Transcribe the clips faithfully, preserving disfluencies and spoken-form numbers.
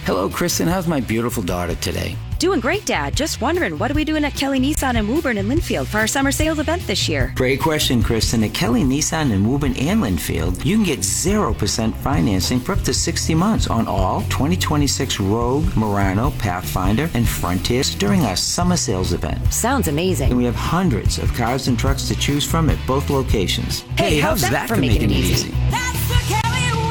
Hello, Kristen. How's my beautiful daughter today? Doing great, Dad. Just wondering, what are we doing at Kelly Nissan in Woburn and Linfield for our summer sales event this year? Great question, Kristen. At Kelly Nissan in Woburn and Linfield, you can get zero percent financing for up to sixty months on all twenty twenty-six Rogue, Murano, Pathfinder, and Frontiers during our summer sales event. Sounds amazing. And we have hundreds of cars and trucks to choose from at both locations. Hey, how's that for making it easy? That's the Kelly way!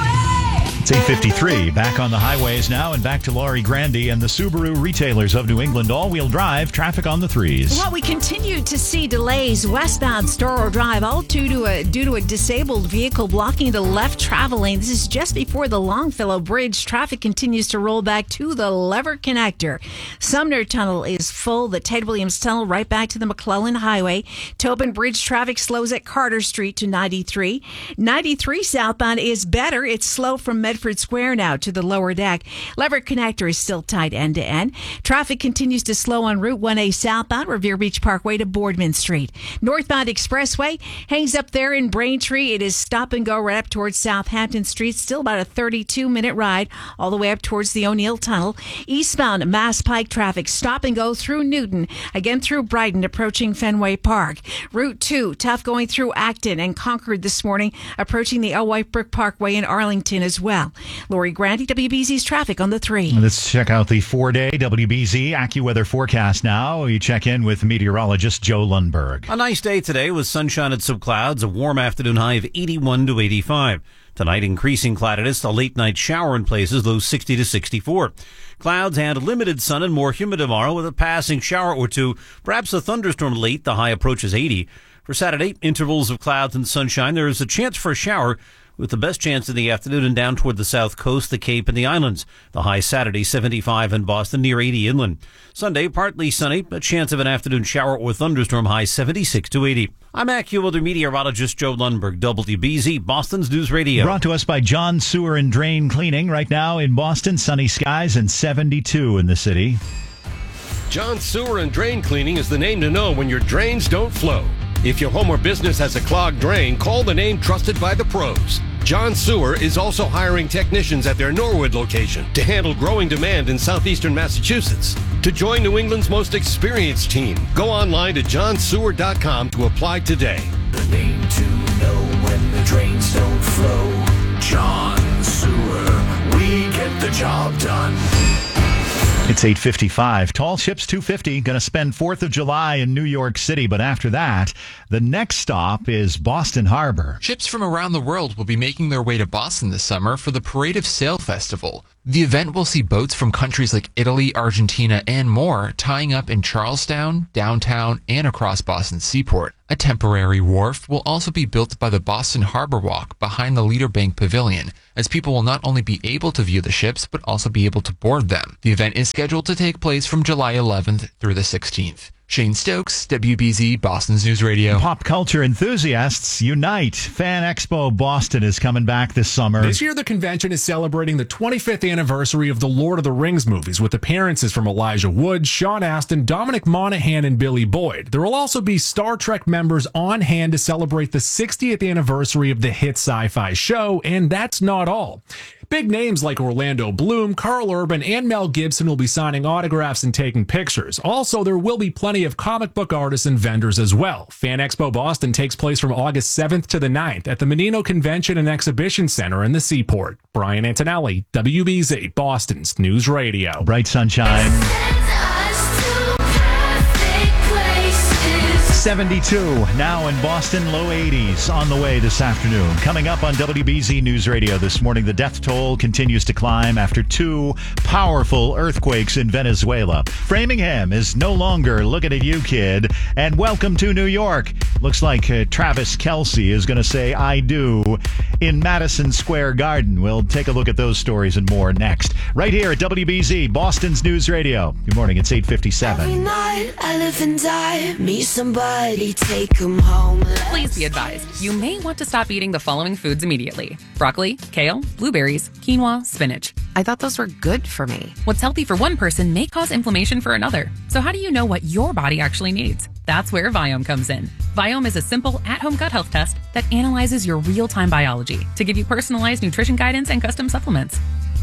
It's eight fifty-three. Back on the highways now, and back to Laurie Grandy and the Subaru retailers of New England. All-wheel drive traffic on the threes. Well, we continue to see delays westbound Storrow Drive, all due to a due to a disabled vehicle blocking the left travel lane. This is just before the Longfellow Bridge. Traffic continues to roll back to the Lever Connector. Sumner Tunnel is full. The Ted Williams Tunnel right back to the McClellan Highway. Tobin Bridge traffic slows at Carter Street to ninety-three. ninety-three southbound is better. It's slow from Medford Square now to the lower deck. Lever Connector is still tight end to end. Traffic continues to slow on Route one A southbound, Revere Beach Parkway to Boardman Street. Northbound Expressway hangs up there in Braintree. It is stop and go right up towards Southampton Street. Still about a thirty-two minute ride all the way up towards the O'Neill Tunnel. Eastbound Mass Pike traffic stop and go through Newton, again through Brighton, approaching Fenway Park. Route two, tough going through Acton and Concord this morning, approaching the El White Brook Parkway in Arlington as well. Lori Grandy, W B Z's traffic on the three. Let's check out the four-day W B Z AccuWeather forecast now. We check in with meteorologist Joe Lundberg. A nice day today with sunshine and some clouds, a warm afternoon high of eighty-one to eighty-five. Tonight, increasing cloudiness, a late night shower in places, low sixty to sixty-four. Clouds and limited sun and more humid tomorrow with a passing shower or two, perhaps a thunderstorm late, the high approaches eighty. For Saturday, intervals of clouds and sunshine. There is a chance for a shower, with the best chance in the afternoon and down toward the south coast, the Cape, and the islands. The high Saturday, seventy-five in Boston, near eighty inland. Sunday, partly sunny, a chance of an afternoon shower or thunderstorm, high seventy-six to eighty. I'm AccuWeather meteorologist Joe Lundberg, W B Z, Boston's News Radio. Brought to us by John Sewer and Drain Cleaning. Right now in Boston, sunny skies and seventy-two in the city. John Sewer and Drain Cleaning is the name to know when your drains don't flow. If your home or business has a clogged drain, call the name trusted by the pros. John Sewer is also hiring technicians at their Norwood location to handle growing demand in southeastern Massachusetts. To join New England's most experienced team, go online to john sewer dot com to apply today. The name to know when the drains don't flow. John Sewer, we get the job done. It's eight fifty-five. Tall Ships two fifty going to spend fourth of July in New York City, but after that, the next stop is Boston Harbor. Ships from around the world will be making their way to Boston this summer for the Parade of Sail Festival. The event will see boats from countries like Italy, Argentina, and more tying up in Charlestown, downtown, and across Boston's seaport. A temporary wharf will also be built by the Boston Harbor Walk behind the Leader Bank Pavilion, as people will not only be able to view the ships, but also be able to board them. The event is scheduled to take place from July eleventh through the sixteenth. Shane Stokes, W B Z, Boston's News Radio. Pop culture enthusiasts unite. Fan Expo Boston is coming back this summer. This year, the convention is celebrating the twenty-fifth anniversary of the Lord of the Rings movies with appearances from Elijah Wood, Sean Astin, Dominic Monaghan, and Billy Boyd. There will also be Star Trek members on hand to celebrate the sixtieth anniversary of the hit sci-fi show, and that's not all. Big names like Orlando Bloom, Carl Urban, and Mel Gibson will be signing autographs and taking pictures. Also, there will be plenty of comic book artists and vendors as well. Fan Expo Boston takes place from August seventh to the ninth at the Menino Convention and Exhibition Center in the Seaport. Brian Antonelli, W B Z, Boston's News Radio. Bright sunshine. seventy-two now in Boston, low eighties on the way this afternoon. Coming up on W B Z News Radio this morning, the death toll continues to climb after two powerful earthquakes in Venezuela. Framingham is no longer looking at you, kid, and welcome to New York. Looks like uh, Travis Kelce is going to say I do in Madison Square Garden. We'll take a look at those stories and more next, right here at W B Z, Boston's News Radio. Good morning, it's eight fifty-seven. Every night I live and die, meet somebody. Take 'em home. Please be advised, you may want to stop eating the following foods immediately. Broccoli, kale, blueberries, quinoa, spinach. I thought those were good for me. What's healthy for one person may cause inflammation for another. So how do you know what your body actually needs? That's where Viome comes in. Viome is a simple at-home gut health test that analyzes your real-time biology to give you personalized nutrition guidance and custom supplements.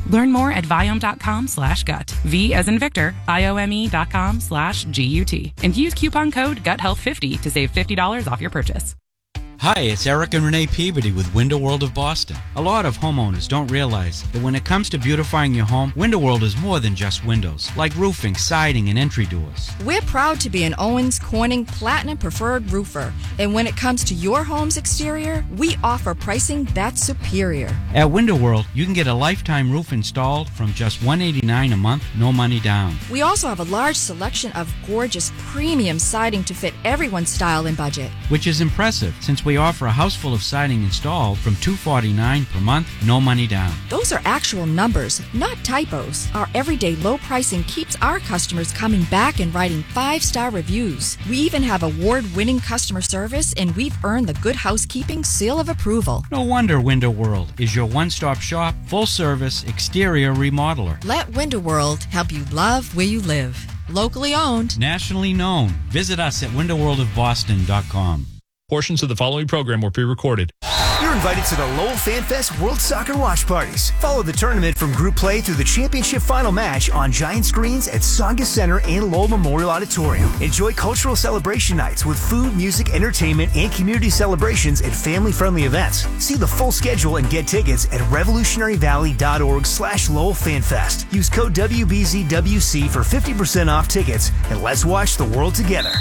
Learn more at Viome.com slash gut. V as in Victor, I-O-M-E dot com slash G-U-T. And use coupon code gut health fifty to save fifty dollars off your purchase. Hi, it's Eric and Renee Peabody with Window World of Boston. A lot of homeowners don't realize that when it comes to beautifying your home, Window World is more than just windows, like roofing, siding, and entry doors. We're proud to be an Owens Corning Platinum Preferred Roofer. And when it comes to your home's exterior, we offer pricing that's superior. At Window World, you can get a lifetime roof installed from just one hundred eighty-nine dollars a month, no money down. We also have a large selection of gorgeous premium siding to fit everyone's style and budget. Which is impressive, since we offer a house full of siding installed from two hundred forty-nine dollars per month, no money down. Those are actual numbers, not typos. Our everyday low pricing keeps our customers coming back and writing five-star reviews. We even have award-winning customer service, and we've earned the Good Housekeeping seal of approval. No wonder Window World is your one-stop shop, full-service exterior remodeler. Let Window World help you love where you live. Locally owned. Nationally known. Visit us at window world of boston dot com. Portions of the following program were pre-recorded. You're invited to the Lowell FanFest World Soccer Watch Parties. Follow the tournament from group play through the championship final match on giant screens at Saga Center and Lowell Memorial Auditorium. Enjoy cultural celebration nights with food, music, entertainment, and community celebrations at family-friendly events. See the full schedule and get tickets at revolutionaryvalley.org slash Lowell FanFest. Use code W B Z W C for fifty percent off tickets, and let's watch the world together.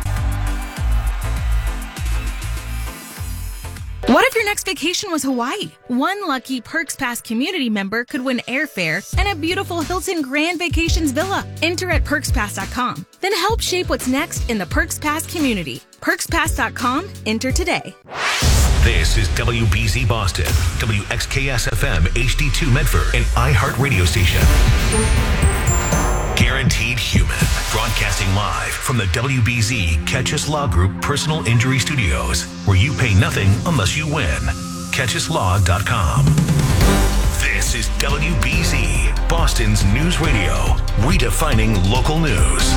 What if your next vacation was Hawaii? One lucky Perks Pass community member could win airfare and a beautiful Hilton Grand Vacations villa. Enter at perks pass dot com. Then help shape what's next in the Perks Pass community. perks pass dot com. Enter today. This is W B Z Boston, W X K S F M H D two Medford, an iHeart radio station. Guaranteed Human, broadcasting live from the W B Z Catchus Law Group Personal Injury Studios, where you pay nothing unless you win. catchus law dot com. This is W B Z, Boston's news radio, redefining local news.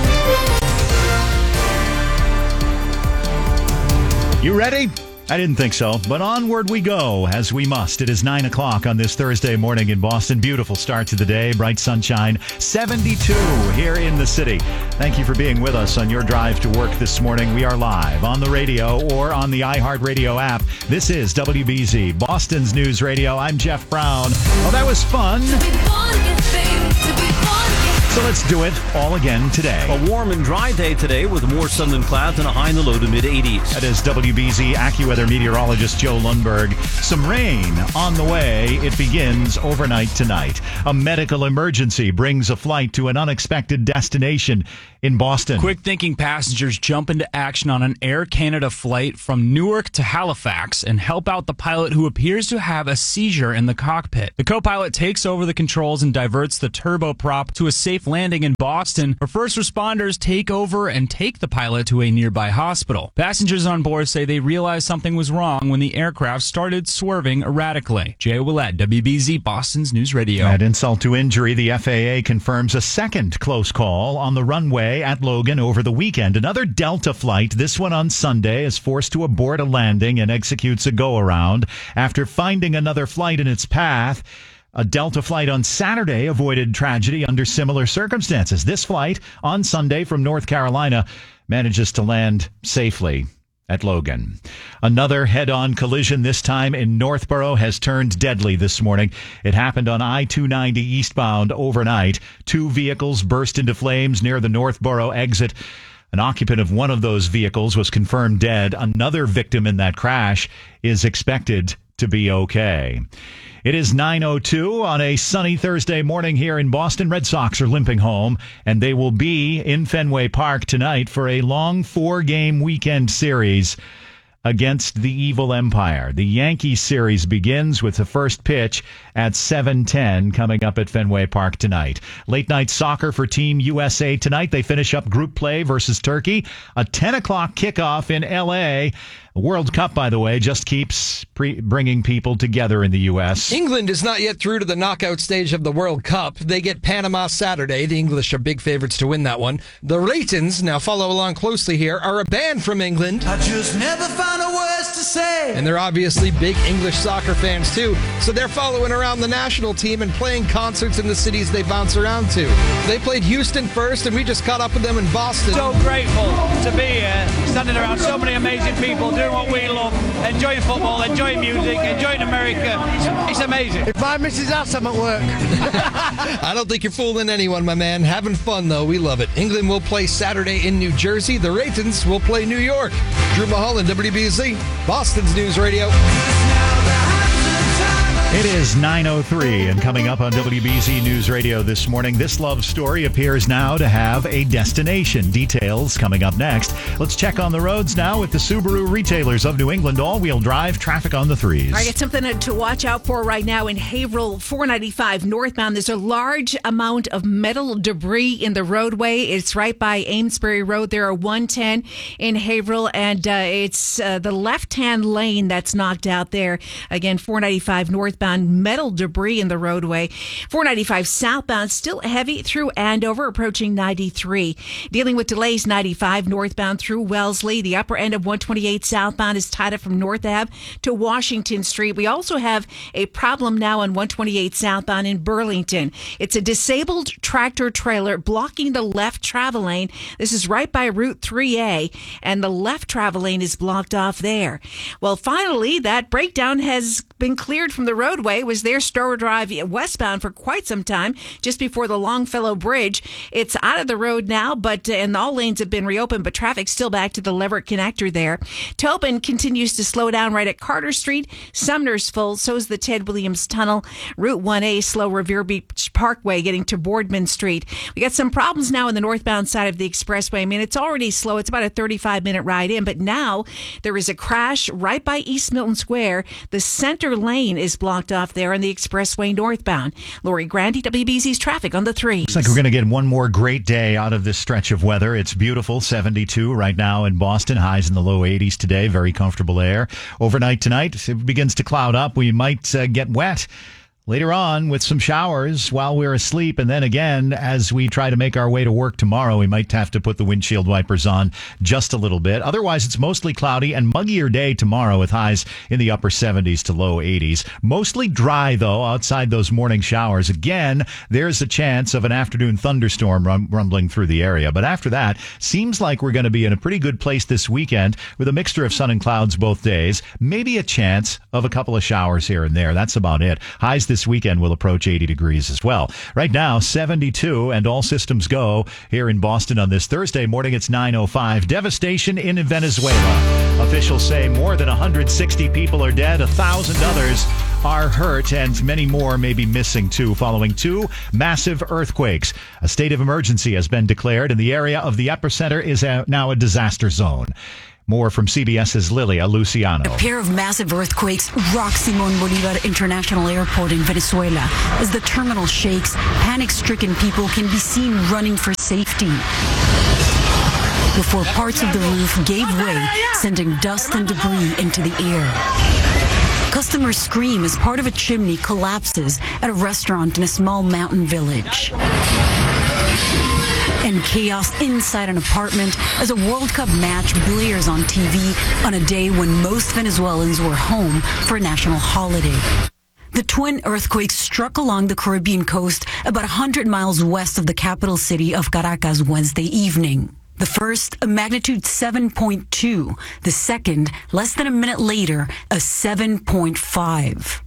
You ready? I didn't think so, but onward we go, as we must. It is nine o'clock on this Thursday morning in Boston. Beautiful start to the day, bright sunshine, seventy-two here in the city. Thank you for being with us on your drive to work this morning. We are live on the radio or on the iHeartRadio app. This is W B Z, Boston's News Radio. I'm Jeff Brown. Oh, that was fun. So let's do it all again today. A warm and dry day today with more sun than clouds and a high in the low to mid-eighties. That is W B Z AccuWeather meteorologist Joe Lundberg. Some rain on the way. It begins overnight tonight. A medical emergency brings a flight to an unexpected destination in Boston. Quick thinking passengers jump into action on an Air Canada flight from Newark to Halifax and help out the pilot who appears to have a seizure in the cockpit. The co-pilot takes over the controls and diverts the turboprop to a safe landing in Boston, where first responders take over and take the pilot to a nearby hospital. Passengers on board say they realized something was wrong when the aircraft started swerving erratically. Jay Willett, W B Z, Boston's News Radio. At insult to injury, the F A A confirms a second close call on the runway at Logan over the weekend. Another Delta flight, this one on Sunday, is forced to abort a landing and executes a go-around after finding another flight in its path. A Delta flight on Saturday avoided tragedy under similar circumstances. This flight on Sunday from North Carolina manages to land safely at Logan. Another head-on collision, this time in Northborough, has turned deadly this morning. It happened on I two ninety eastbound overnight. Two vehicles burst into flames near the Northborough exit. An occupant of one of those vehicles was confirmed dead. Another victim in that crash is expected to be okay. It is nine oh two on a sunny Thursday morning here in Boston. Red Sox are limping home, and they will be in Fenway Park tonight for a long four-game weekend series against the Evil Empire. The Yankees series begins with the first pitch at seven ten coming up at Fenway Park tonight. Late night soccer for Team U S A tonight. They finish up group play versus Turkey. A ten o'clock kickoff in L A. The World Cup, by the way, just keeps pre- bringing people together in the U S. England is not yet through to the knockout stage of the World Cup. They get Panama Saturday. The English are big favorites to win that one. The Raytons, now follow along closely here, are a band from England. I just never find find the words to say. And they're obviously big English soccer fans too, so they're following around the national team and playing concerts in the cities they bounce around to. They played Houston first, and we just caught up with them in Boston. So grateful to be here, standing around so many amazing people, doing what we love, enjoying football, enjoying music, enjoying America. It's, it's amazing. If my missus asks, I'm at work. I don't think you're fooling anyone, my man. Having fun, though. We love it. England will play Saturday in New Jersey. The Ravens will play New York. Drew Mulholland, W B Z, Boston's News Radio. It is nine oh three, and coming up on W B Z News Radio this morning, this love story appears now to have a destination. Details coming up next. Let's check on the roads now with the Subaru retailers of New England. All-wheel drive traffic on the threes. I got something to watch out for right now in Haverhill, four ninety-five northbound. There's a large amount of metal debris in the roadway. It's right by Amesbury Road. There are one ten in Haverhill, and uh, it's uh, the left-hand lane that's knocked out there. Again, four ninety-five northbound. Metal debris in the roadway. four ninety-five southbound, still heavy through Andover, approaching ninety-three. Dealing with delays, ninety-five northbound through Wellesley. The upper end of one twenty-eight southbound is tied up from North Ave to Washington Street. We also have a problem now on one twenty-eight southbound in Burlington. It's a disabled tractor trailer blocking the left travel lane. This is right by Route three A, and the left travel lane is blocked off there. Well, finally, that breakdown has been cleared from the roadway. It was there, Storer Drive westbound, for quite some time, just before the Longfellow Bridge. It's out of the road now, but uh, and all lanes have been reopened, but traffic's still back to the Leverett connector there. Tobin continues to slow down right at Carter Street. Sumner's full, so is the Ted Williams Tunnel. Route one A slow, Revere Beach Parkway getting to Boardman Street. We got some problems now in the northbound side of the expressway. I mean, it's already slow. It's about a thirty-five minute ride in, but now there is a crash right by East Milton Square. The center lane is blocked off there on the expressway northbound. Lori Grandy, W B Z's traffic on the three. Looks like we're going to get one more great day out of this stretch of weather. It's beautiful, seventy-two right now in Boston. Highs in the low eighties today. Very comfortable air. Overnight tonight, it begins to cloud up. We might uh, get wet later on with some showers while we're asleep. And then again, as we try to make our way to work tomorrow, we might have to put the windshield wipers on just a little bit. Otherwise, it's mostly cloudy and muggier day tomorrow with highs in the upper seventies to low eighties. Mostly dry, though, outside those morning showers. Again, there's a chance of an afternoon thunderstorm rum- rumbling through the area. But after that, seems like we're going to be in a pretty good place this weekend with a mixture of sun and clouds both days. Maybe a chance of a couple of showers here and there. That's about it. Highs this weekend will approach eighty degrees as well. Right now, seventy-two, and all systems go here in Boston on this Thursday morning. It's nine oh five. Devastation in Venezuela. Officials say more than one hundred sixty people are dead. A thousand others are hurt, and many more may be missing too, following two massive earthquakes. A state of emergency has been declared, and the area of the epicenter is a, now a disaster zone. More from CBS's Lilia Luciano. A pair of massive earthquakes rock Simón Bolívar International Airport in Venezuela. As the terminal shakes, panic-stricken people can be seen running for safety before parts of the roof gave way, sending dust and debris into the air. Customers scream as part of a chimney collapses at a restaurant in a small mountain village. And chaos inside an apartment as a World Cup match blares on T V on a day when most Venezuelans were home for a national holiday. The twin earthquakes struck along the Caribbean coast about one hundred miles west of the capital city of Caracas Wednesday evening. The first, a magnitude seven point two. The second, less than a minute later, a seven point five.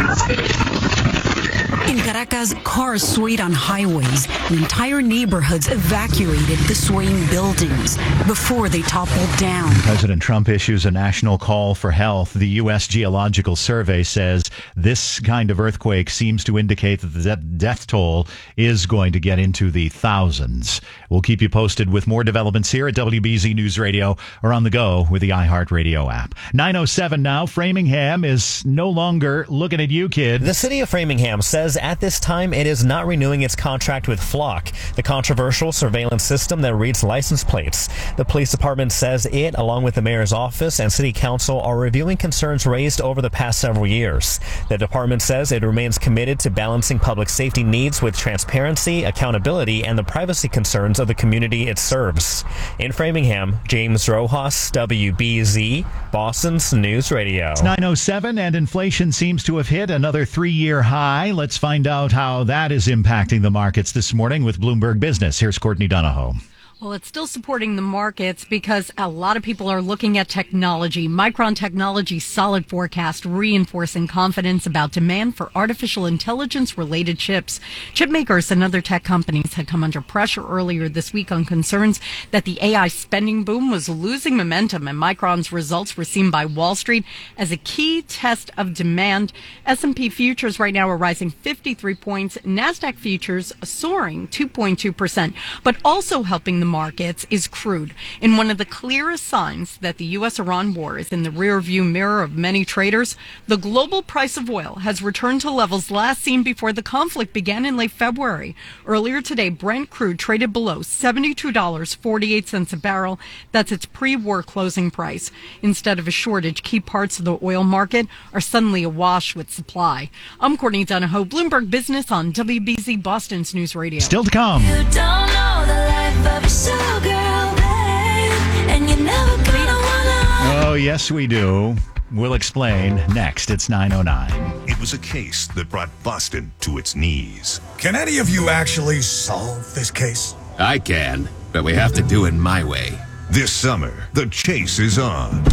In Caracas, cars swayed on highways and entire neighborhoods evacuated the swaying buildings before they toppled down. President Trump issues a national call for health. The U S Geological Survey says this kind of earthquake seems to indicate that the death toll is going to get into the thousands. We'll keep you posted with more developments here at W B Z News Radio or on the go with the iHeartRadio app. nine oh seven now. Framingham is no longer looking at you, kid. The city of Framingham says at this time it is not renewing its contract with Flock, the controversial surveillance system that reads license plates. The police department says it, along with the mayor's office and city council, are reviewing concerns raised over the past several years. The department says it remains committed to balancing public safety needs with transparency, accountability, and the privacy concerns of the community it serves. In Framingham, James Rojas, W B Z, Boston's News Radio. It's nine oh seven, and inflation seems to have hit another three-year high. Let's find out how that is impacting the markets this morning with Bloomberg Business. Here's Courtney Donahoe. Well, it's still supporting the markets because a lot of people are looking at technology. Micron Technology's solid forecast reinforcing confidence about demand for artificial intelligence-related chips. Chip makers and other tech companies had come under pressure earlier this week on concerns that the A I spending boom was losing momentum, and Micron's results were seen by Wall Street as a key test of demand. S and P futures right now are rising fifty-three points. NASDAQ futures soaring two point two percent, but also helping the markets is crude. In one of the clearest signs that the U S Iran war is in the rearview mirror of many traders, the global price of oil has returned to levels last seen before the conflict began in late February. Earlier today, Brent crude traded below seventy-two dollars and forty-eight cents a barrel. That's its pre-war closing price. Instead of a shortage, key parts of the oil market are suddenly awash with supply. I'm Courtney Donahoe, Bloomberg Business on W B Z Boston's News Radio. Still to come. You don't know the life of a showgirl, babe, and you're never gonna wanna. Oh, yes, we do. We'll explain next. It's nine oh nine. It was a case that brought Boston to its knees. Can any of you actually solve this case? I can, but we have to do it my way. This summer, the chase is on.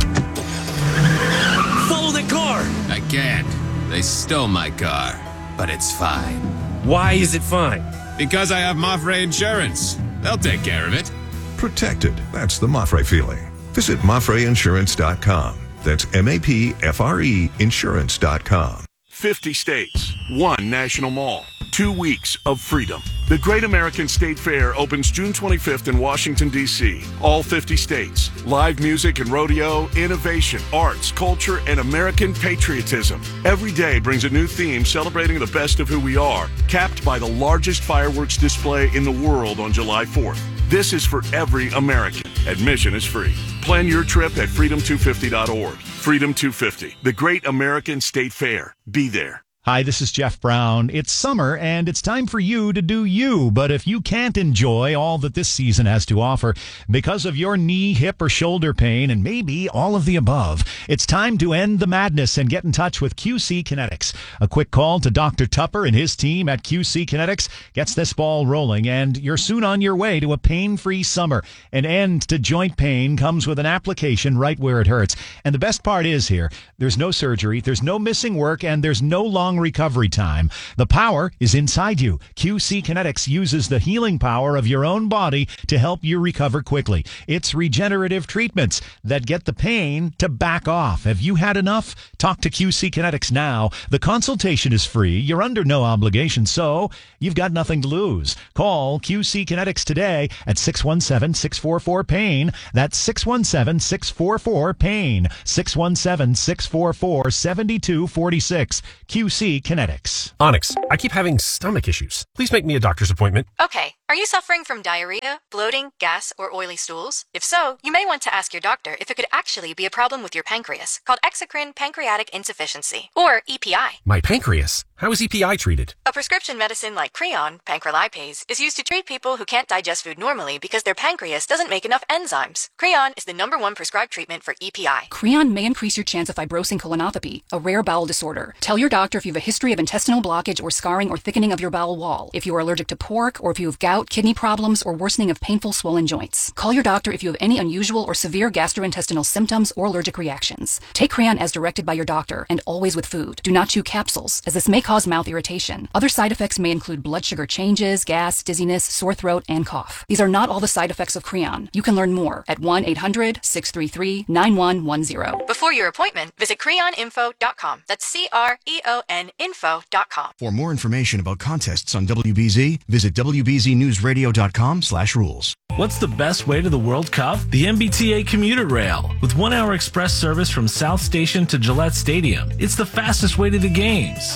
Follow the car! I can't. They stole my car, but it's fine. Why is it fine? Because I have Mafre Insurance. They'll take care of it. Protected. That's the Mafre feeling. Visit Mafre Insurance dot com. That's M A P F R E Insurance dot com. fifty states, one national mall, two weeks of freedom. The Great American State Fair opens June twenty-fifth in Washington, D C All fifty states. Live music and rodeo, innovation, arts, culture, and American patriotism. Every day brings a new theme celebrating the best of who we are, capped by the largest fireworks display in the world on July fourth. This is for every American. Admission is free. Plan your trip at freedom two fifty dot org. Freedom two fifty, the Great American State Fair. Be there. Hi, this is Jeff Brown. It's summer, and it's time for you to do you. But if you can't enjoy all that this season has to offer because of your knee, hip, or shoulder pain, and maybe all of the above, it's time to end the madness and get in touch with Q C Kinetics. A quick call to Doctor Tupper and his team at Q C Kinetics gets this ball rolling, and you're soon on your way to a pain-free summer. An end to joint pain comes with an application right where it hurts. And the best part is here, there's no surgery, there's no missing work, and there's no long recovery time. The power is inside you. Q C Kinetics uses the healing power of your own body to help you recover quickly. It's regenerative treatments that get the pain to back off. Have you had enough? Talk to Q C Kinetics now. The consultation is free. You're under no obligation, so you've got nothing to lose. Call Q C Kinetics today at six one seven, six four four, PAIN. That's six one seven, six four four, PAIN. six one seven, six four four, seven two four six. Q C Kinetics. Onyx, I keep having stomach issues. Please make me a doctor's appointment. Okay. Are you suffering from diarrhea, bloating, gas, or oily stools? If so, you may want to ask your doctor if it could actually be a problem with your pancreas, called exocrine pancreatic insufficiency, or E P I. My pancreas? How is E P I treated? A prescription medicine like Creon, pancrelipase, is used to treat people who can't digest food normally because their pancreas doesn't make enough enzymes. Creon is the number one prescribed treatment for E P I. Creon may increase your chance of fibrosing colonopathy, a rare bowel disorder. Tell your doctor if you have a history of intestinal blockage or scarring or thickening of your bowel wall, if you are allergic to pork, or if you have gout, kidney problems, or worsening of painful swollen joints. Call your doctor if you have any unusual or severe gastrointestinal symptoms or allergic reactions. Take Creon as directed by your doctor, and always with food. Do not chew capsules, as this may cause mouth irritation. Other side effects may include blood sugar changes, gas, dizziness, sore throat, and cough. These are not all the side effects of Creon. You can learn more at one eight hundred, six three three, nine one one zero. Before your appointment, visit creon info dot com. That's C R E O N info dot com. For more information about contests on W B Z, visit W B Z news radio dot com slash rules. What's the best way to the World Cup? The M B T A commuter rail. With one-hour express service from South Station to Gillette Stadium, it's the fastest way to the games. The M B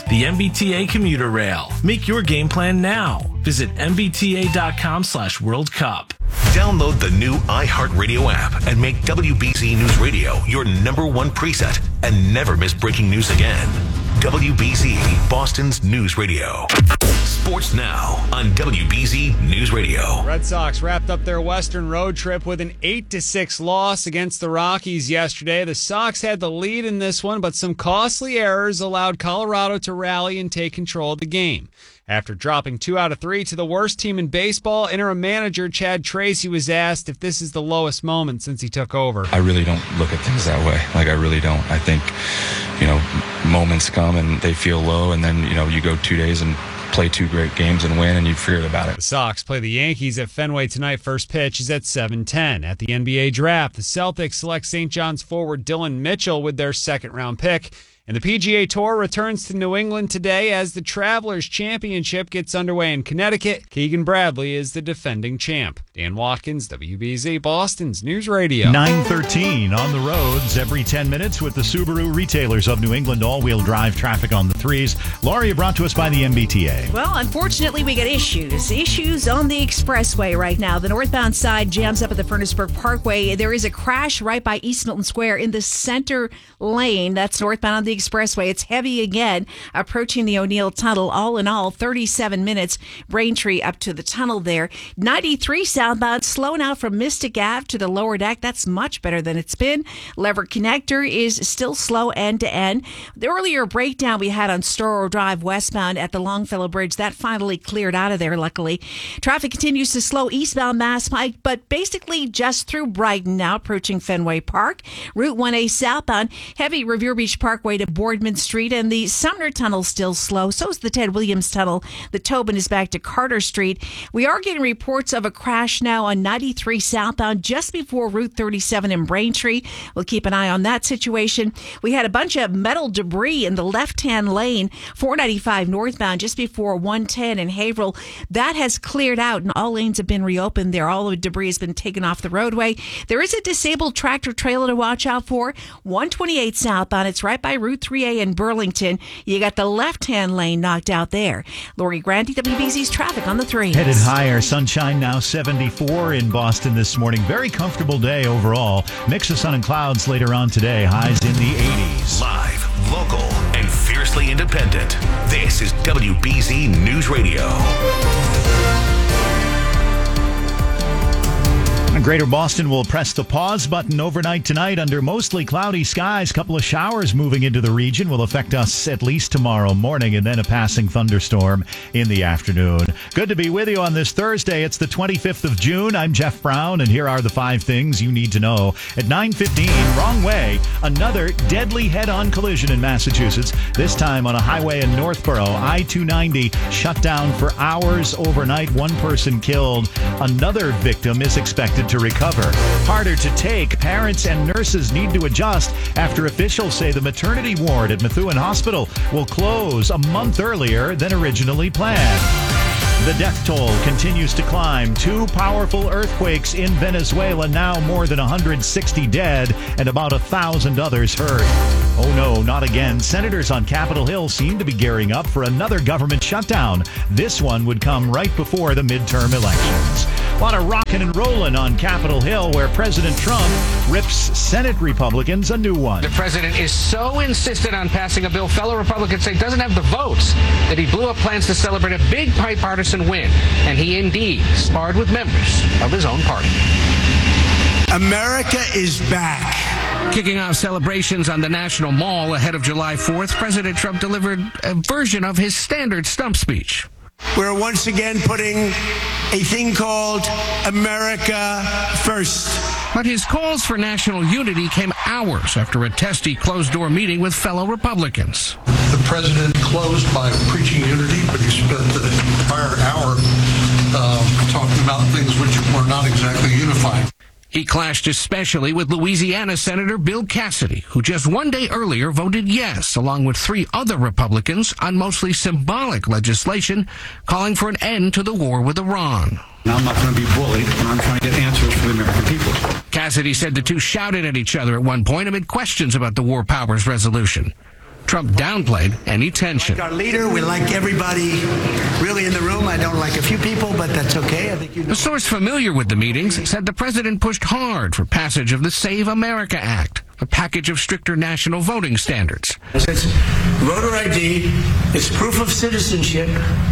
B T A commuter rail. Make your game plan now. Visit M B T A dot com slash World Cup. Download the new iHeartRadio app and make W B Z News Radio your number one preset and never miss breaking news again. W B Z, Boston's news radio. Sports now on W B Z News Radio. Red Sox wrapped up their Western road trip with an eight to six loss against the Rockies yesterday. The Sox had the lead in this one, but some costly errors allowed Colorado to rally and take control of the game. After dropping two out of three to the worst team in baseball, interim manager Chad Tracy was asked if this is the lowest moment since he took over. I really don't look at things that way. Like, I really don't. I think, you know, moments come and they feel low, and then, you know, you go two days and play two great games and win, and you forget about it. The Sox play the Yankees at Fenway tonight. First pitch is at seven ten. At the N B A draft, the Celtics select Saint John's forward Dylan Mitchell with their second-round pick. And the P G A Tour returns to New England today as the Travelers Championship gets underway in Connecticut. Keegan Bradley is the defending champ. Dan Watkins, W B Z, Boston's News Radio. nine thirteen on the roads every ten minutes with the Subaru retailers of New England. All-wheel drive traffic on the threes. Laurie, brought to us by the M B T A. Well, unfortunately, we got issues. Issues on the expressway right now. The northbound side jams up at the Furnaceburg Parkway. There is a crash right by East Milton Square in the center lane. That's northbound on the expressway. It's heavy again approaching the O'Neill Tunnel. All in all, thirty-seven minutes. Braintree up to the tunnel there. ninety-three southbound, slow now from Mystic Ave to the lower deck. That's much better than it's been. Lever Connector is still slow end to end. The earlier breakdown we had on Storrow Drive westbound at the Longfellow Bridge, that finally cleared out of there, luckily. Traffic continues to slow eastbound Mass Pike, but basically just through Brighton now, approaching Fenway Park. Route one A southbound, heavy Revere Beach Parkway to Boardman Street, and the Sumner Tunnel still slow. So is the Ted Williams Tunnel. The Tobin is back to Carter Street. We are getting reports of a crash now on ninety-three southbound just before Route thirty-seven in Braintree. We'll keep an eye on that situation. We had a bunch of metal debris in the left-hand lane, four ninety-five northbound, just before one ten in Haverhill. That has cleared out, and all lanes have been reopened there. All the debris has been taken off the roadway. There is a disabled tractor trailer to watch out for. one twenty-eight southbound. It's right by Route three A in Burlington. You got the left-hand lane knocked out there. Lori Grandi, W B Z's traffic on the three. Headed higher. Sunshine now seventy-four in Boston this morning. Very comfortable day overall. Mix of sun and clouds later on today. Highs in the eighties. Live, local, and fiercely independent. This is W B Z News Radio. Greater Boston will press the pause button overnight tonight under mostly cloudy skies. A couple of showers moving into the region will affect us at least tomorrow morning, and then a passing thunderstorm in the afternoon. Good to be with you on this Thursday. It's the twenty-fifth of June. I'm Jeff Brown, and here are the five things you need to know. At nine fifteen, wrong way, another deadly head-on collision in Massachusetts, this time on a highway in Northborough. I two ninety shut down for hours overnight. One person killed. Another victim is expected to recover. Harder to take. Parents and nurses need to adjust after officials say the maternity ward at Methuen Hospital will close a month earlier than originally planned. The death toll continues to climb. Two powerful earthquakes in Venezuela, now more than one hundred sixty dead and about one thousand others hurt. Oh no, not again. Senators on Capitol Hill seem to be gearing up for another government shutdown. This one would come right before the midterm elections. A lot of rocking and rolling on Capitol Hill, where President Trump rips Senate Republicans a new one. The president is so insistent on passing a bill fellow Republicans say doesn't have the votes that he blew up plans to celebrate a big bipartisan win. And he indeed sparred with members of his own party. America is back. Kicking off celebrations on the National Mall ahead of July fourth, President Trump delivered a version of his standard stump speech. We're once again putting a thing called America First. But his calls for national unity came hours after a testy closed-door meeting with fellow Republicans. The president closed by preaching unity, but he spent the entire hour uh, talking about things which were not exactly unifying. He clashed especially with Louisiana Senator Bill Cassidy, who just one day earlier voted yes, along with three other Republicans, on mostly symbolic legislation calling for an end to the war with Iran. Now, I'm not going to be bullied when I'm trying to get answers for the American people. Cassidy said the two shouted at each other at one point amid questions about the War Powers Resolution. Trump downplayed any tension. Our leader, we like everybody really in the room. I don't like a few people, but that's okay. I think you know. A source familiar with the meetings said the president pushed hard for passage of the Save America Act, a package of stricter national voting standards. It's voter I D, it's proof of citizenship,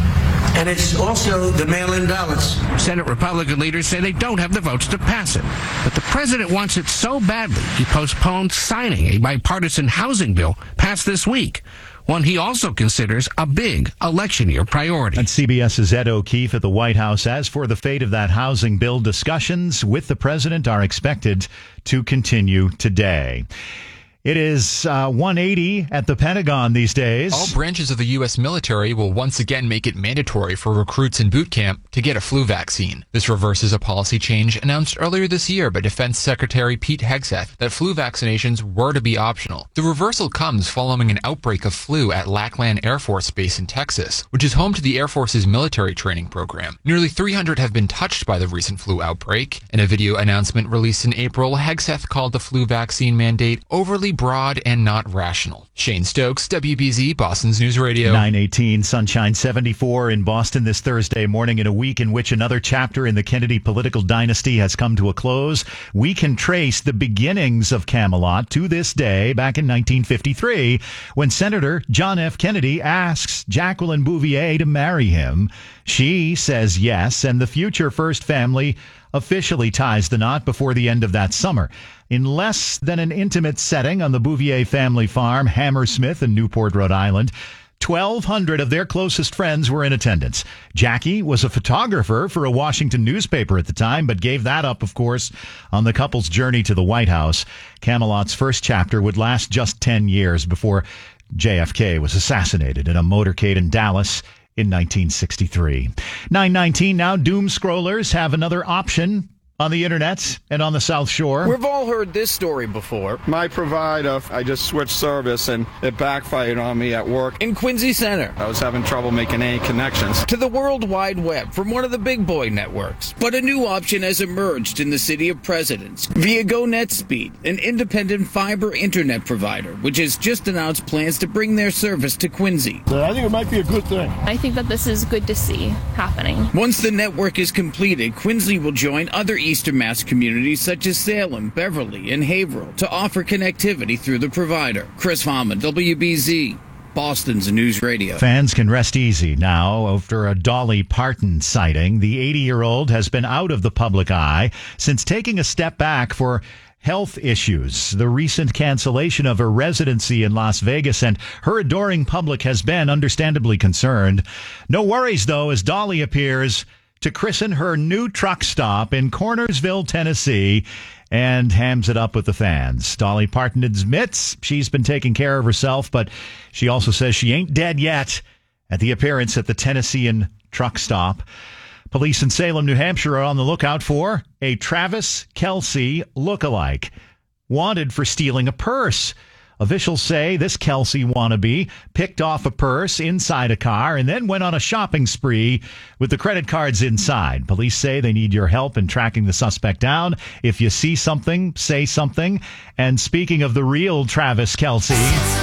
and it's also the mail-in ballots. Senate Republican leaders say they don't have the votes to pass it. But the president wants it so badly, he postponed signing a bipartisan housing bill passed this week, one he also considers a big election year priority. And CBS's Ed O'Keefe at the White House. As for the fate of that housing bill, discussions with the president are expected to continue today. It is uh, one eighty at the Pentagon these days. All branches of the U S military will once again make it mandatory for recruits in boot camp to get a flu vaccine. This reverses a policy change announced earlier this year by Defense Secretary Pete Hegseth that flu vaccinations were to be optional. The reversal comes following an outbreak of flu at Lackland Air Force Base in Texas, which is home to the Air Force's military training program. Nearly three hundred have been touched by the recent flu outbreak. In a video announcement released in April, Hegseth called the flu vaccine mandate overly broad and not rational. Shane Stokes, W B Z, Boston's News Radio. nine eighteen, sunshine seventy-four in Boston this Thursday morning, in a week in which another chapter in the Kennedy political dynasty has come to a close. We can trace the beginnings of Camelot to this day, back in nineteen fifty-three, when Senator John F. Kennedy asks Jacqueline Bouvier to marry him. She says yes, and the future First Family officially ties the knot before the end of that summer. In less than an intimate setting on the Bouvier family farm, Hammersmith in Newport, Rhode Island, twelve hundred of their closest friends were in attendance. Jackie was a photographer for a Washington newspaper at the time, but gave that up, of course, on the couple's journey to the White House. Camelot's first chapter would last just ten years before J F K was assassinated in a motorcade in Dallas in nineteen sixty-three. nine nineteen now, doom scrollers have another option on the internet and on the South Shore. We've all heard this story before. My provider, I just switched service and it backfired on me at work. In Quincy Center. I was having trouble making any connections. To the World Wide Web from one of the big boy networks. But a new option has emerged in the city of Presidents via GoNetspeed, an independent fiber internet provider, which has just announced plans to bring their service to Quincy. I think it might be a good thing. I think that this is good to see happening. Once the network is completed, Quincy will join other Eastern Mass communities such as Salem, Beverly, and Haverhill to offer connectivity through the provider. Chris Hama, W B Z, Boston's News Radio. Fans can rest easy now after a Dolly Parton sighting. The eighty-year-old has been out of the public eye since taking a step back for health issues. The recent cancellation of her residency in Las Vegas and her adoring public has been understandably concerned. No worries, though, as Dolly appears to christen her new truck stop in Cornersville, Tennessee, and hams it up with the fans. Dolly Parton admits she's been taking care of herself, but she also says she ain't dead yet at the appearance at the Tennessean truck stop. Police in Salem, New Hampshire are on the lookout for a Travis Kelce lookalike, wanted for stealing a purse. Officials say this Kelce wannabe picked off a purse inside a car and then went on a shopping spree with the credit cards inside. Police say they need your help in tracking the suspect down. If you see something, say something. And speaking of the real Travis Kelce,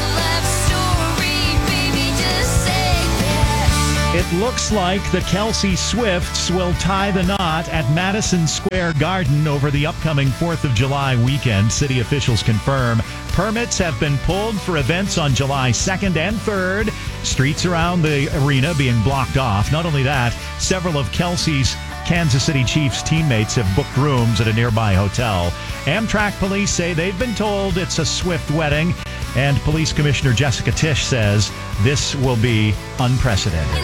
it looks like the Kelce Swifts will tie the knot at Madison Square Garden over the upcoming fourth of July weekend. City officials confirm permits have been pulled for events on July second and third. Streets around the arena being blocked off. Not only that, several of Kelce's Kansas City Chiefs teammates have booked rooms at a nearby hotel. Amtrak police say they've been told it's a Swift wedding, and Police Commissioner Jessica Tisch says this will be unprecedented.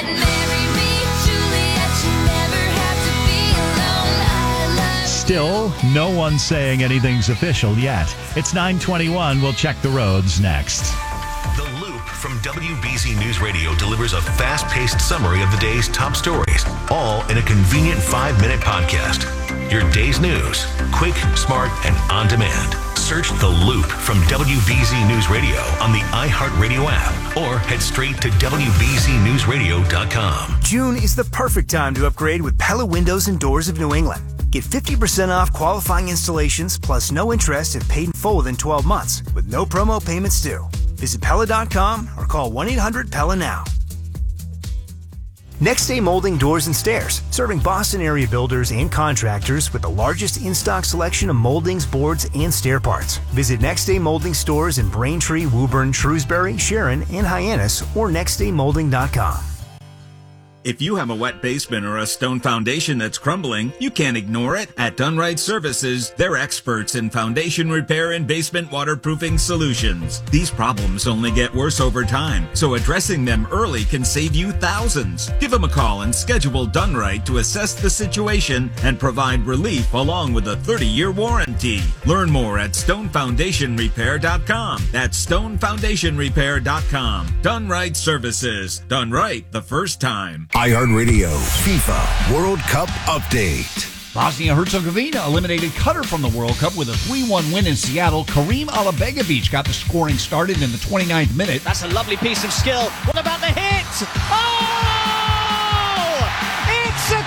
Still, no one's saying anything's official yet. It's nine twenty-one. We'll check the roads next. The Loop from W B Z News Radio delivers a fast-paced summary of the day's top stories, all in a convenient five-minute podcast. Your day's news, quick, smart, and on demand. Search The Loop from W B Z News Radio on the iHeartRadio app or head straight to W B Z News Radio dot com. June is the perfect time to upgrade with Pella Windows and Doors of New England. Get fifty percent off qualifying installations plus no interest if paid in full within twelve months with no promo payments due. Visit Pella dot com or call one eight hundred P E L L A now. Next Day Molding Doors and Stairs, serving Boston area builders and contractors with the largest in-stock selection of moldings, boards, and stair parts. Visit Next Day Molding stores in Braintree, Woburn, Shrewsbury, Sharon, and Hyannis, or next day molding dot com. If you have a wet basement or a stone foundation that's crumbling, you can't ignore it. At Dunright Services, they're experts in foundation repair and basement waterproofing solutions. These problems only get worse over time, so addressing them early can save you thousands. Give them a call and schedule Dunright to assess the situation and provide relief along with a thirty-year warranty. Learn more at stone foundation repair dot com. That's stone foundation repair dot com. Dunright Services. Done right the first time. iHeartRadio FIFA World Cup Update. Bosnia-Herzegovina eliminated Qatar from the World Cup with a three one win in Seattle. Karim Alabegovic got the scoring started in the twenty-ninth minute. That's a lovely piece of skill. What about the hit? Oh! It's a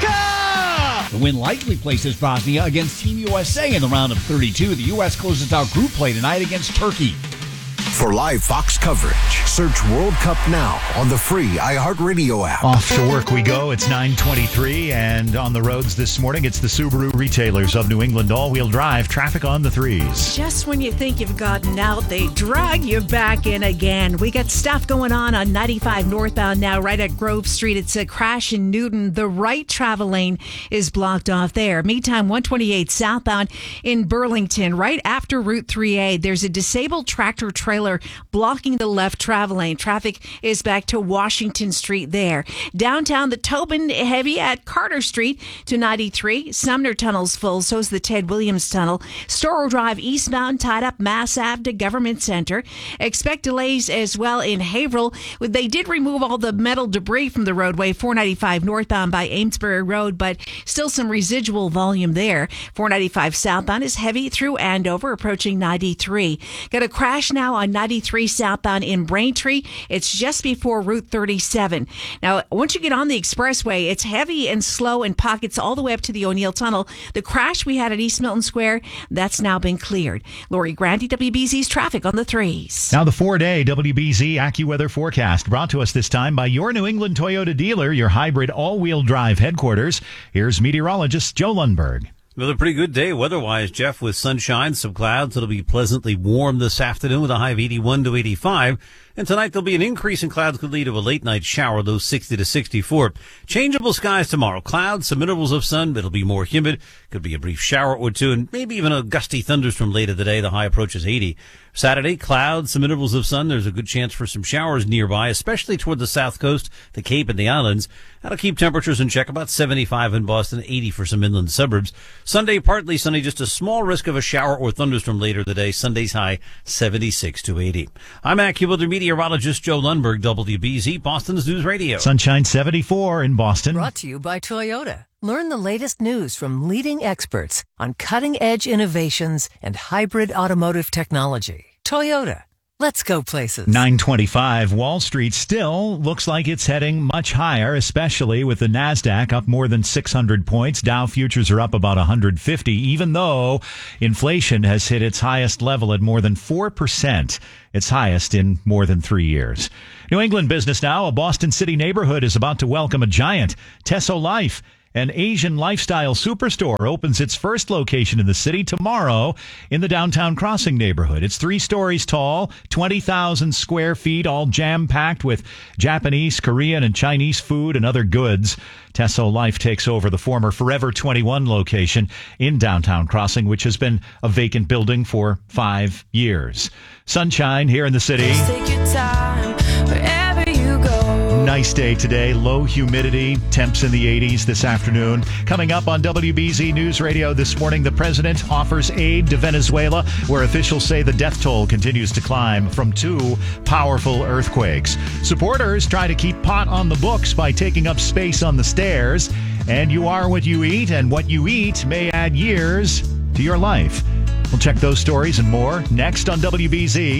cracker! The win likely places Bosnia against Team U S A in the round of thirty-two. The U S closes out group play tonight against Turkey. For live Fox coverage, search World Cup now on the free iHeartRadio app. Off to work we go. It's nine twenty-three, and on the roads this morning, it's the Subaru retailers of New England all-wheel drive. Traffic on the threes. Just when you think you've gotten out, they drag you back in again. We got stuff going on on ninety-five northbound now, right at Grove Street. It's a crash in Newton. The right travel lane is blocked off there. Meantime, one twenty-eight southbound in Burlington, right after Route three A, there's a disabled tractor trailer blocking the left travel lane. Traffic is back to Washington Street there. Downtown, the Tobin heavy at Carter Street to ninety-three. Sumner Tunnel's full, so's the Ted Williams Tunnel. Storrow Drive eastbound tied up Mass Ave to Government Center. Expect delays as well in Haverhill. They did remove all the metal debris from the roadway, four ninety-five northbound by Amesbury Road, but still some residual volume there. four ninety-five southbound is heavy through Andover, approaching ninety-three. Got a crash now on ninety-three southbound in Braintree. It's just before Route thirty-seven. Now, once you get on the expressway, it's heavy and slow in pockets all the way up to the O'Neill Tunnel. The crash we had at East Milton Square, that's now been cleared. Lori Grandi, W B Z's traffic on the threes. Now the four-day W B Z AccuWeather forecast brought to us this time by your New England Toyota dealer, your hybrid all-wheel drive headquarters. Here's meteorologist Joe Lundberg. Another pretty good day weather-wise, Jeff, with sunshine, some clouds. It'll be pleasantly warm this afternoon with a high of eighty-one to eighty-five. And tonight there'll be an increase in clouds, could lead to a late-night shower, those sixty to sixty-four. Changeable skies tomorrow. Clouds, some intervals of sun. It'll be more humid. Could be a brief shower or two, and maybe even a gusty thunderstorm later today. The high approaches eighty. Saturday, clouds, some intervals of sun. There's a good chance for some showers nearby, especially toward the south coast, the Cape, and the islands. That'll keep temperatures in check, about seventy-five in Boston, eighty for some inland suburbs. Sunday, partly sunny, just a small risk of a shower or thunderstorm later today. Sunday's high, seventy-six to eighty. I'm AccuWeather meteorologist Joe Lundberg, W B Z, Boston's News Radio. Sunshine seventy-four in Boston. Brought to you by Toyota. Learn the latest news from leading experts on cutting-edge innovations and hybrid automotive technology. Toyota. Let's go places. nine twenty-five. Wall Street still looks like it's heading much higher, especially with the NASDAQ up more than six hundred points. Dow futures are up about one hundred fifty, even though inflation has hit its highest level at more than four percent, its highest in more than three years. New England business now. A Boston City neighborhood is about to welcome a giant. Tesso Life, an Asian lifestyle superstore, opens its first location in the city tomorrow in the Downtown Crossing neighborhood. It's three stories tall, twenty thousand square feet, all jam-packed with Japanese, Korean, and Chinese food and other goods. Tesso Life takes over the former Forever twenty-one location in Downtown Crossing, which has been a vacant building for five years. Sunshine here in the city. Just take your time wherever you go. Nice day today. Low humidity. Temps in the eighties this afternoon. Coming up on W B Z News Radio this morning, the president offers aid to Venezuela, where officials say the death toll continues to climb from two powerful earthquakes. Supporters try to keep pot on the books by taking up space on the stairs. And you are what you eat, and what you eat may add years to your life. We'll check those stories and more next on W B Z.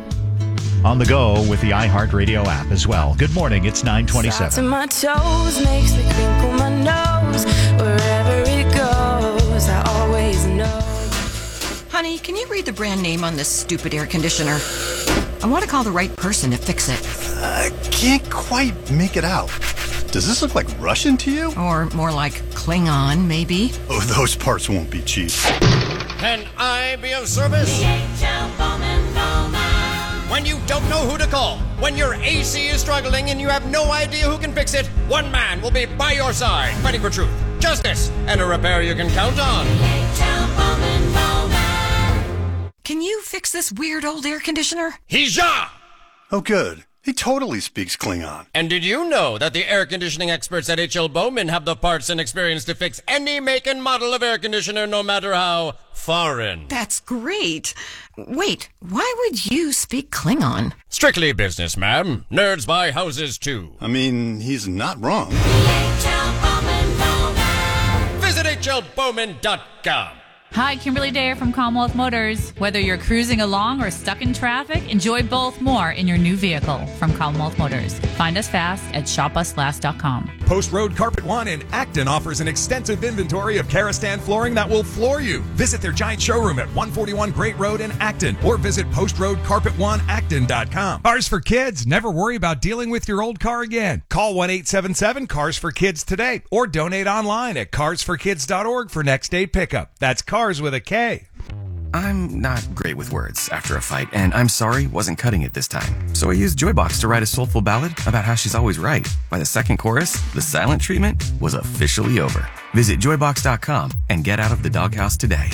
On the go with the iHeartRadio app as well. Good morning. It's nine twenty-seven. To my toes makes me crinkle my nose. Wherever it goes, I always know. Honey, can you read the brand name on this stupid air conditioner? I want to call the right person to fix it. I can't quite make it out. Does this look like Russian to you? Or more like Klingon, maybe? Oh, those parts won't be cheap. Can I be of service? When you don't know who to call, when your A C is struggling and you have no idea who can fix it, one man will be by your side, fighting for truth, justice, and a repair you can count on. Can you fix this weird old air conditioner? Hija! Oh, good. He totally speaks Klingon. And did you know that the air conditioning experts at H L Bowman have the parts and experience to fix any make and model of air conditioner, no matter how foreign? That's great. Wait, why would you speak Klingon? Strictly business, ma'am. Nerds buy houses, too. I mean, he's not wrong. Visit H L Bowman dot com. Hi, Kimberly Dare from Commonwealth Motors. Whether you're cruising along or stuck in traffic, enjoy both more in your new vehicle from Commonwealth Motors. Find us fast at shop us last dot com. Post Road Carpet One in Acton offers an extensive inventory of Karastan flooring that will floor you. Visit their giant showroom at one forty-one Great Road in Acton or visit post road carpet one acton dot com. Cars for Kids. Never worry about dealing with your old car again. Call one eight seven seven cars for kids today or donate online at cars for kids dot org for next day pickup. That's Cars with a K. I'm not great with words after a fight, and I'm sorry wasn't cutting it this time. So I used Joybox to write a soulful ballad about how she's always right. By the second chorus, the silent treatment was officially over. Visit joybox dot com and get out of the doghouse today.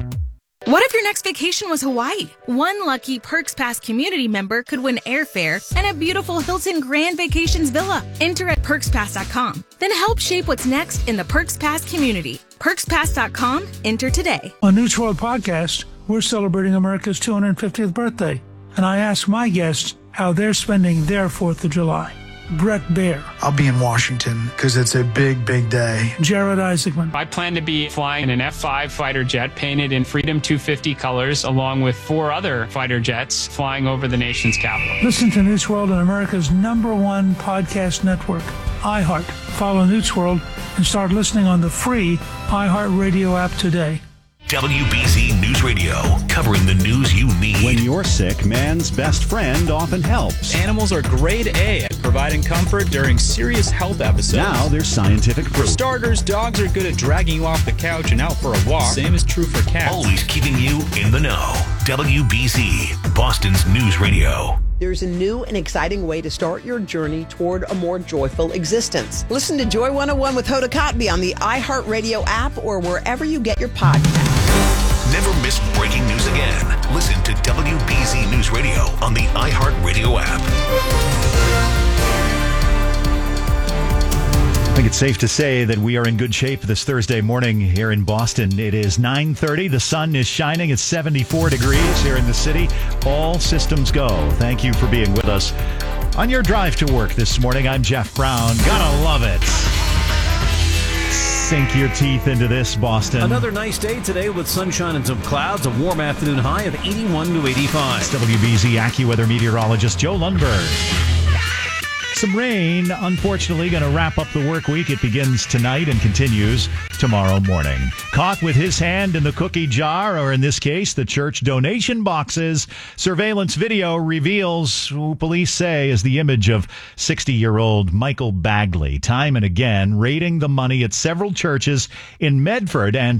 What if your next vacation was Hawaii? One lucky Perks Pass community member could win airfare and a beautiful Hilton Grand Vacations villa. Enter at perks pass dot com. Then help shape what's next in the Perks Pass community. perks pass dot com. Enter today. On News World Podcast, we're celebrating America's two hundred fiftieth birthday, and I asked my guests how they're spending their fourth of July. Brett Baer. I'll be in Washington because it's a big, big day. Jared Isaacman. I plan to be flying in an F five fighter jet painted in Freedom two fifty colors, along with four other fighter jets flying over the nation's capital. Listen to News World on America's number one podcast network, iHeart. Follow News World and start listening on the free iHeart Radio app today. W B Z News Radio, covering the news you need. When you're sick, man's best friend often helps. Animals are grade A at providing comfort during serious health episodes. Now there's scientific proof. For starters, dogs are good at dragging you off the couch and out for a walk. Same is true for cats. Always keeping you in the know. W B Z, Boston's News Radio. There's a new and exciting way to start your journey toward a more joyful existence. Listen to Joy one oh one with Hoda Kotb on the iHeartRadio app or wherever you get your podcasts. Never miss breaking news again. Listen to W B Z News Radio on the iHeartRadio app. I think it's safe to say that we are in good shape this Thursday morning here in Boston. It is nine thirty. The sun is shining. It's seventy-four degrees here in the city. All systems go. Thank you for being with us on your drive to work this morning. I'm Jeff Brown. Gotta love it. Sink your teeth into this, Boston. Another nice day today with sunshine and some clouds. A warm afternoon high of eighty-one to eighty-five. It's W B Z AccuWeather meteorologist Joe Lundberg. Some rain, unfortunately, going to wrap up the work week. It begins tonight and continues tomorrow morning. Caught with his hand in the cookie jar, or in this case, the church donation boxes. Surveillance video reveals who police say is the image of sixty-year-old Michael Bagley, time and again raiding the money at several churches in Medford and